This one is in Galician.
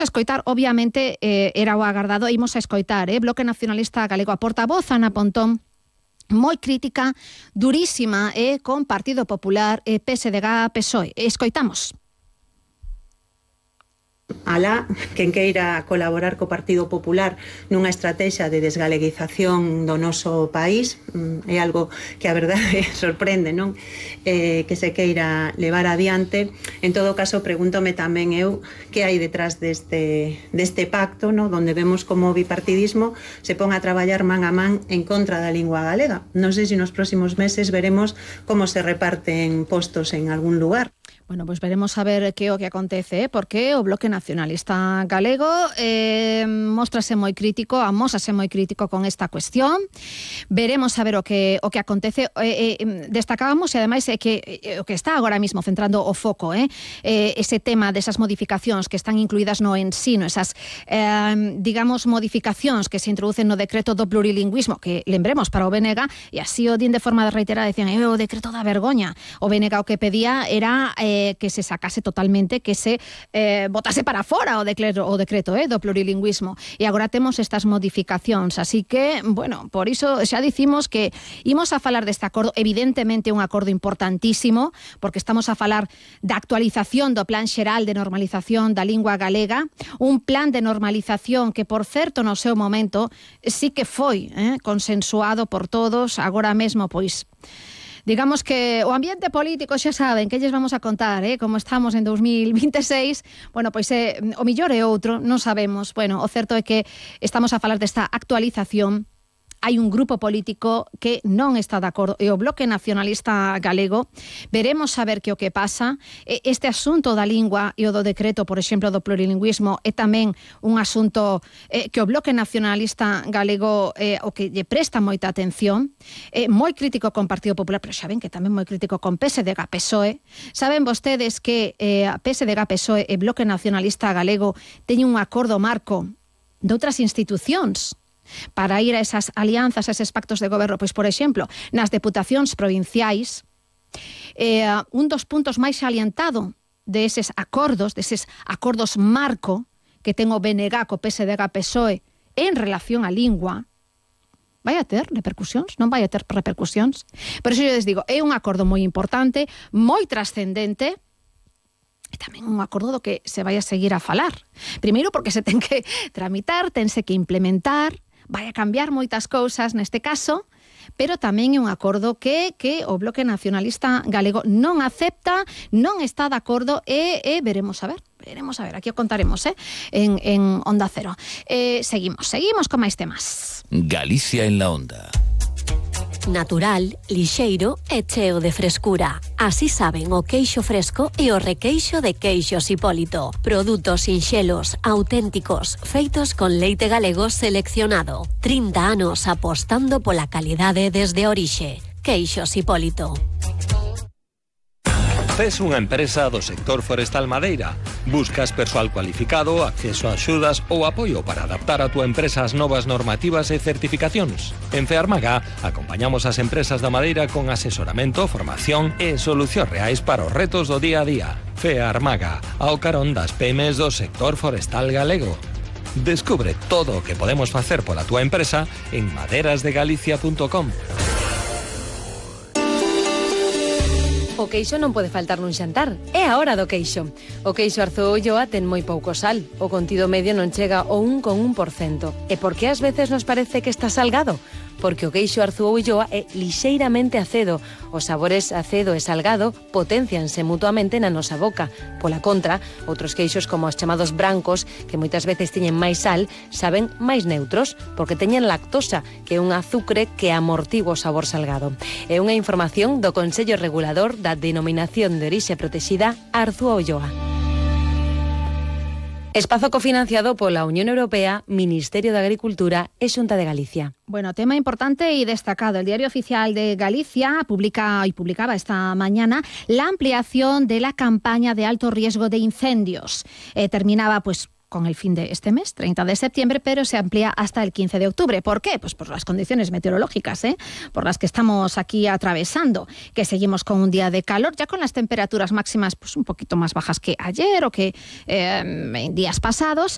Escoitar, obviamente, era o agardado, e imos a escoitar, Bloque Nacionalista Galego, a portavoz Ana Pontón, moi crítica, durísima, con Partido Popular e PSDG, PSOE. Escoitamos. Alá, quen queira colaborar co Partido Popular nunha estrategia de desgaleguización do noso país, é algo que a verdade sorprende, non? Que se queira levar adiante. En todo caso, pregúntome tamén eu que hai detrás deste pacto, non? Donde vemos como o bipartidismo se pon a traballar man a man en contra da lingua galega. Non sei se nos próximos meses veremos como se reparten postos en algún lugar. Bueno, pois veremos a ver que o que acontece, porque o Bloque Nacionalista Galego amósase moi crítico con esta cuestión. Veremos a ver o que acontece. Destacábamos, e ademais que o que está agora mismo centrando o foco, ese tema desas modificacións que están incluídas no ensino, esas, digamos, modificacións que se introducen no decreto do plurilingüismo, que lembremos para o BNG, e así o din de forma reiterada, decían, o decreto da vergoña. O BNG o que pedía era que se sacase totalmente, que se botase para fora o decreto do plurilingüismo, e agora temos estas modificacións, así que, bueno, por iso xa dicimos que imos a falar deste acordo, evidentemente un acordo importantísimo, porque estamos a falar da actualización do Plan Xeral de Normalización da Lingua Galega, un plan de normalización que, por certo, no seu momento sí que foi consensuado por todos. Agora mesmo, pois, digamos que o ambiente político xa saben que lles vamos a contar, como estamos en 2026, bueno, pois o millor é outro, non sabemos. Bueno, o certo é que estamos a falar desta actualización. Hai un grupo político que non está de acordo, e o Bloque Nacionalista Galego. Veremos a ver que o que pasa. Este asunto da lingua e o do decreto, por exemplo, do plurilingüismo, é tamén un asunto que o Bloque Nacionalista Galego o que lle presta moita atención. Moi crítico con Partido Popular, pero xa ven que tamén moi crítico con PSDG, PSOE. Saben vostedes que PSDG, PSOE e Bloque Nacionalista Galego teñen un acordo marco de outras institucións para ir a esas alianzas, a eses pactos de goberno. Pois, por exemplo, nas deputacións provinciais, un dos puntos máis salientado deses acordos marco que ten o BNG co PSDG, PSOE en relación á lingua, vai a ter repercusións? Non vai a ter repercusións? Por iso eu les digo, é un acordo moi importante, moi trascendente, e tamén un acordo do que se vai a seguir a falar. Primeiro, porque se ten que tramitar, tense que implementar, vai a cambiar moitas cousas neste caso, pero tamén é un acordo que o Bloque Nacionalista Galego non acepta, non está de acordo, e veremos a ver, aquí o contaremos en Onda Cero. Seguimos con máis temas. Galicia en la Onda. Natural, lixeiro e cheo de frescura. Así saben o queixo fresco e o requeixo de Queixos Hipólito. Produtos sinxelos, auténticos, feitos con leite galego seleccionado. 30 anos apostando pola calidade desde a orixe. Queixos Hipólito. Tes unha empresa do sector forestal madeira. Buscas persoal cualificado, acceso a axudas ou apoio para adaptar a túa empresa ás novas normativas e certificacións. En Fearmaga acompañamos as empresas da madeira con asesoramento, formación e solucións reais para os retos do día a día. Fearmaga, ao carón das PMs do sector forestal galego. Descubre todo o que podemos facer pola túa empresa en maderasdegalicia.com. O queixo non pode faltar nun xantar. É a hora do queixo. O queixo Arzúa Ulloa ten moi pouco sal. O contido medio non chega ao 1,1%. E por que ás veces nos parece que está salgado? Porque o queixo Arzúa Ulloa é lixeiramente acedo. Os sabores acedo e salgado potencianse mutuamente na nosa boca. Pola contra, outros queixos como os chamados brancos, que moitas veces teñen máis sal, saben máis neutros, porque teñen lactosa, que é un azucre que amortigua o sabor salgado. É unha información do Consello Regulador da Denominación de Orixe Protexida Arzúa Ulloa. Espazo cofinanciado pola Unión Europea, Ministerio de Agricultura e Xunta de Galicia. Bueno, tema importante y destacado. El Diario Oficial de Galicia publicaba esta mañana la ampliación de la campaña de alto riesgo de incendios. Terminaba con el fin de este mes, 30 de septiembre, pero se amplía hasta el 15 de octubre. ¿Por qué? Pues por las condiciones meteorológicas, por las que estamos aquí atravesando, que seguimos con un día de calor, ya con las temperaturas máximas un poquito más bajas que ayer o que en días pasados,